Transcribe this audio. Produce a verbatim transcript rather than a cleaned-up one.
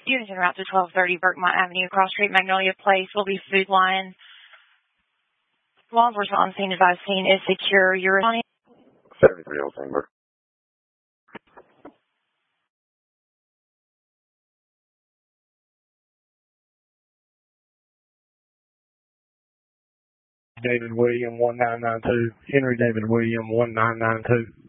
Units en route to twelve thirty Berkmont Avenue, Cross Street, Magnolia Place will be Food Lion. Law enforcement on scene advised scene is secure. You're responding. seventy-three Old Chamber. David William one nine nine two. Henry David William one nine nine two.